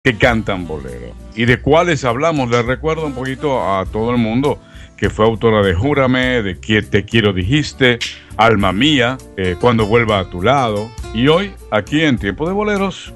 que cantan bolero. ¿Y de cuáles hablamos? Les recuerdo un poquito a todo el mundo que fue autora de Júrame, de Que te quiero dijiste, Alma mía, Cuando vuelva a tu lado. Y hoy, aquí en Tiempo de Boleros,